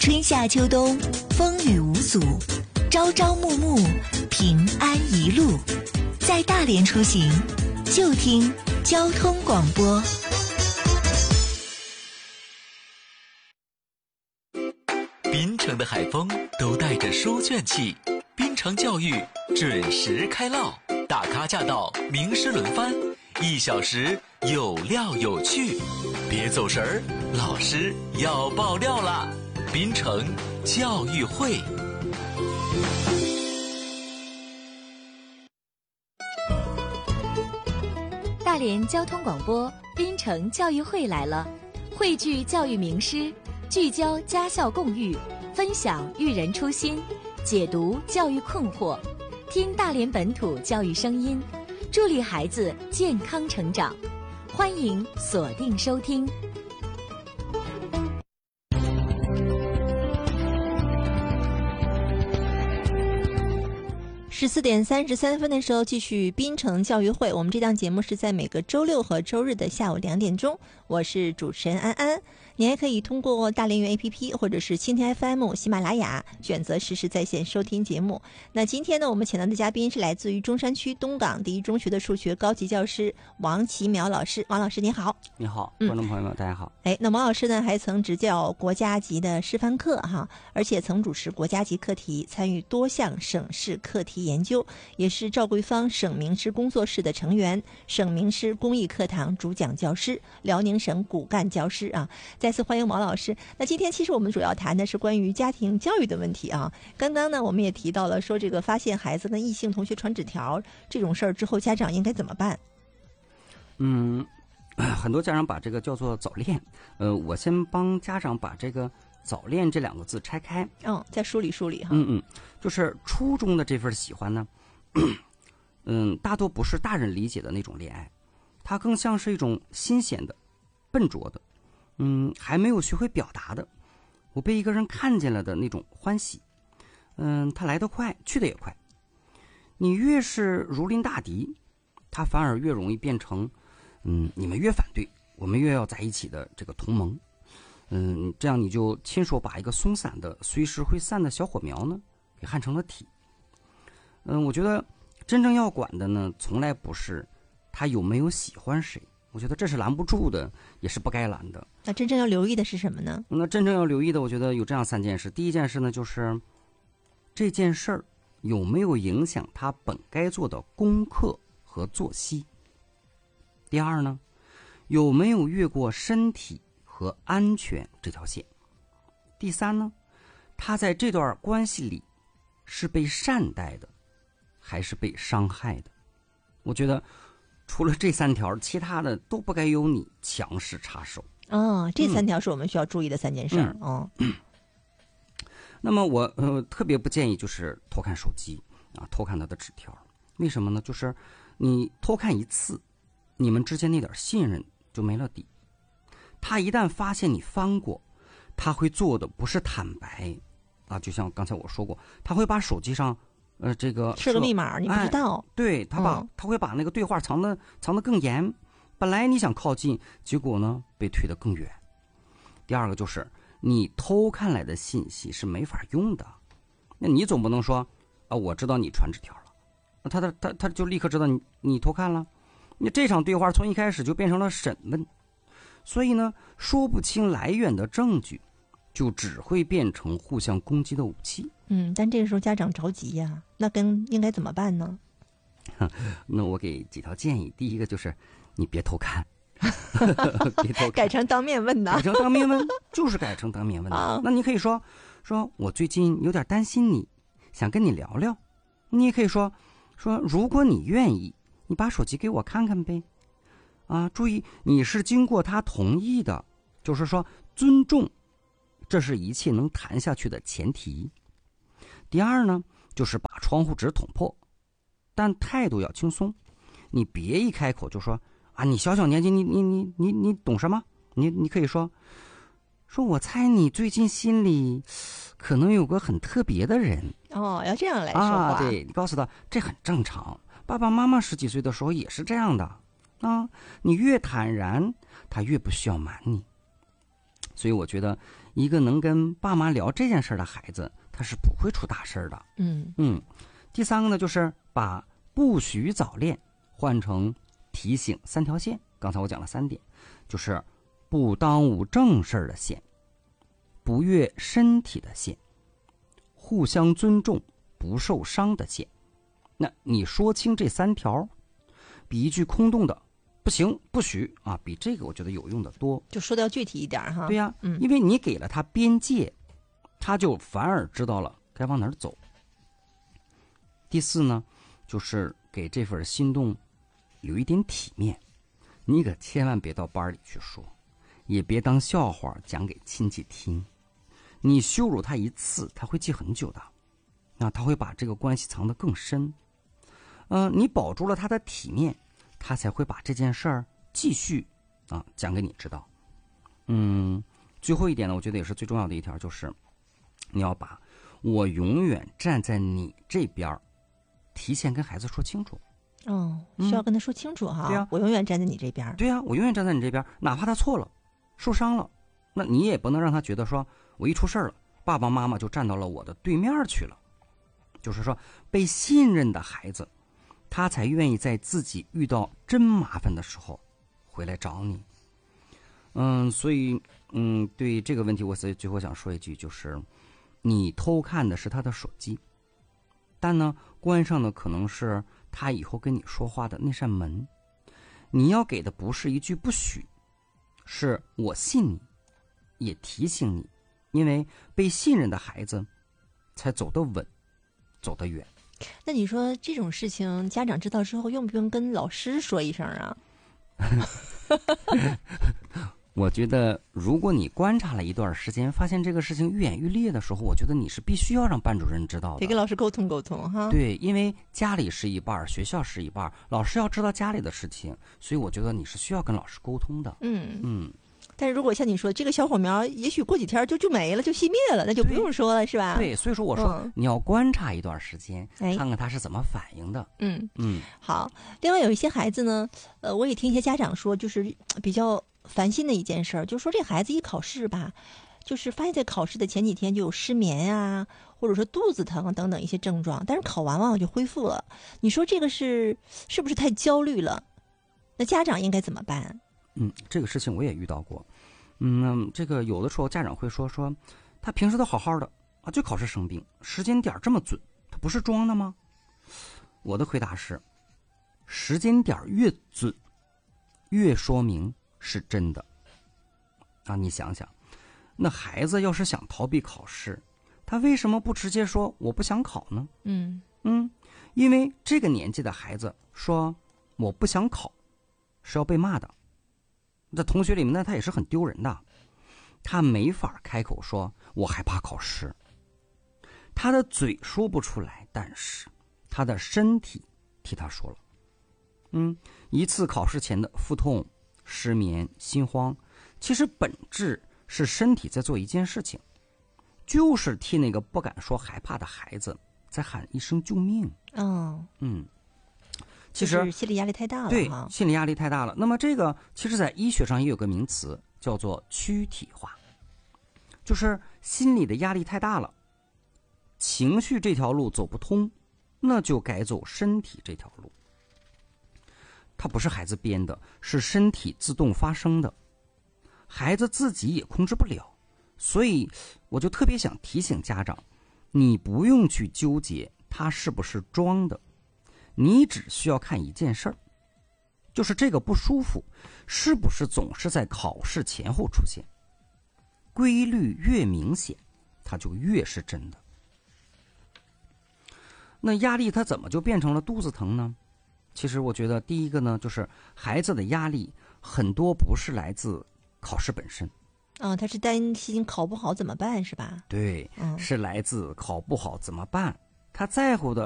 春夏秋冬，风雨无阻，朝朝暮暮，平安一路。在大连出行，就听交通广播。 槟城的海风都带着书卷气，槟城教育准时开唠，大咖驾到，名师轮番，1小时有料有趣，别走神儿，老师要爆料啦！槟城教育会。 大连交通广播槟城教育会来了，汇聚教育名师，聚焦家校共育，分享育人初心，解读教育困惑，听大连本土教育声音，助力孩子健康成长。欢迎锁定收听。 14点33分的时候，继续槟城教育会。我们这档节目是在每个周六和周日的下午2点钟，我是主持人安安。你还可以通过大连云 APP 或者是蜻蜓 FM、喜马拉雅选择实时在线收听节目。那今天呢，我们请到的嘉宾是来自于中山区东港第一中学的数学高级教师王奇淼老师。王老师你好。 你好，观众朋友们，大家好。 那王老师呢还曾执教国家级的示范课哈，而且曾主持国家级课题，参与多项省市课题研究，也是赵桂芳省名师工作室的成员，省名师公益课堂主讲教师，辽宁省骨干教师啊。再次欢迎王老师。那今天其实我们主要谈的是关于家庭教育的问题啊。刚刚呢我们也提到了说这个发现孩子跟异性同学传纸条这种事儿之后，家长应该怎么办？ 很多家长把这个叫做早恋。我先帮家长把这个早恋这2个字拆开， 再梳理梳理哈。 就是初中的这份喜欢呢，大多不是大人理解的那种恋爱，它更像是一种新鲜的、笨拙的，还没有学会表达的，我被一个人看见了的那种欢喜。它来得快，去得也快。你越是如临大敌，它反而越容易变成，你们越反对，我们越要在一起的这个同盟。这样你就亲手把一个松散的、随时会散的小火苗呢，给焊成了体。我觉得真正要管的呢，从来不是他有没有喜欢谁，我觉得这是拦不住的，也是不该拦的。 那真正要留意的是什么呢？ 那真正要留意的，我觉得有这样3件事。第一件事呢，就是这件事儿有没有影响他本该做的功课和作息。第二呢，有没有越过身体和安全这条线。第三呢，他在这段关系里是被善待的还是被伤害的。我觉得除了这3条，其他的都不该由你强势插手。 这3条是我们需要注意的3件事。 那么我特别不建议就是偷看手机啊，偷看他的纸条。为什么呢？就是你偷看一次，你们之间那点信任就没了底。他一旦发现你翻过，他会做的不是坦白啊，就像刚才我说过，他会把手机上这个设个密码，你不知道。 对，他会把那个对话藏得更严。本来你想靠近，结果呢被推得更远。第二个就是你偷看来的信息是没法用的，那你总不能说我知道你传纸条了，那他就立刻知道你偷看了。你这场对话从一开始就变成了审问，所以呢，说不清来源的证据，就只会变成互相攻击的武器。 但这个时候家长着急呀，那应该怎么办呢？ 那我给几条建议。第一个就是你别偷看，别偷看， 改成当面问的。 改成当面问，就是改成当面问的。那你可以说我最近有点担心你，想跟你聊聊。你也可以说如果你愿意，你把手机给我看看呗。注意你是经过他同意的，就是说尊重，这是一切能谈下去的前提。第二呢，就是把窗户纸捅破，但态度要轻松。你别一开口就说你小年纪，你懂什么？你可以说我猜你最近心里可能有个很特别的人。 要这样来说话。 对，你告诉他这很正常，爸爸妈妈10几岁的时候也是这样的。你越坦然，他越不需要瞒你。所以我觉得一个能跟爸妈聊这件事的孩子，他是不会出大事的。第三个呢，就是把不许早恋换成提醒3条线。刚才我讲了3点，就是不耽误正事的线，不越身体的线，互相尊重不受伤的线。那你说清这3条，比一句空洞的不行不许啊，比这个我觉得有用的多。 就说的要具体一点哈。 对呀，因为你给了他边界，他就反而知道了该往哪儿走。第4呢，就是给这份心动留一点体面，你可千万别到班里去说，也别当笑话讲给亲戚听。你羞辱他一次，他会记很久的，那他会把这个关系藏得更深。你保住了他的体面，他才会把这件事儿继续讲给你知道。最后一点呢，我觉得也是最重要的一条，就是你要把我永远站在你这边提前跟孩子说清楚。 需要跟他说清楚哈。 对呀， 我永远站在你这边。 对呀，我永远站在你这边，哪怕他错了受伤了，那你也不能让他觉得说我一出事了，爸爸妈妈就站到了我的对面去了。就是说，被信任的孩子，他才愿意在自己遇到真麻烦的时候回来找你。所以对这个问题，我最后想说一句，就是你偷看的是他的手机，但呢，关上的可能是他以后跟你说话的那扇门。你要给的不是一句不许，是我信你，也提醒你，因为被信任的孩子才走得稳，走得远。 那你说这种事情，家长知道之后，用不用跟老师说一声啊？ 我觉得，如果你观察了一段时间，发现这个事情愈演愈烈的时候，我觉得你是必须要让班主任知道的， 得跟老师沟通沟通哈。 对，因为家里是一半，学校是一半，老师要知道家里的事情，所以我觉得你是需要跟老师沟通的。 但是如果像你说这个小火苗，也许过几天就没了，就熄灭了，那就不用说了，是吧？ 对，所以说我说、你要观察一段时间，看看他是怎么反应的。 好。另外有一些孩子呢，我也听一些家长说，就是比较烦心的一件事，就是说这孩子一考试吧，就是发现在考试的前几天就有失眠啊，或者说肚子疼等等一些症状，但是考完往往就恢复了。你说这个是不是太焦虑了？那家长应该怎么办？ 这个事情我也遇到过。这个有的时候家长会说他平时都好好的啊，就考试生病，时间点这么准，他不是装的吗？我的回答是，时间点越准，越说明是真的。你想想，那孩子要是想逃避考试，他为什么不直接说我不想考呢？因为这个年纪的孩子说我不想考是要被骂的，在同学里面呢，他也是很丢人的，他没法开口说我害怕考试，他的嘴说不出来，但是他的身体替他说了。一次考试前的腹痛、失眠、心慌，其实本质是身体在做一件事情，就是替那个不敢说害怕的孩子在喊一声救命。其实就是心理压力太大了。 对，心理压力太大了。那么这个其实在医学上也有个名词叫做躯体化，就是心理的压力太大了，情绪这条路走不通，那就该走身体这条路。它不是孩子编的，是身体自动发生的，孩子自己也控制不了。所以我就特别想提醒家长，你不用去纠结他是不是装的，你只需要看一件事儿，就是这个不舒服是不是总是在考试前后出现，规律越明显，它就越是真的。那压力它怎么就变成了肚子疼呢？其实我觉得第一个呢，就是孩子的压力很多不是来自考试本身。 他是担心考不好怎么办，是吧？ 对，是来自考不好怎么办。他在乎的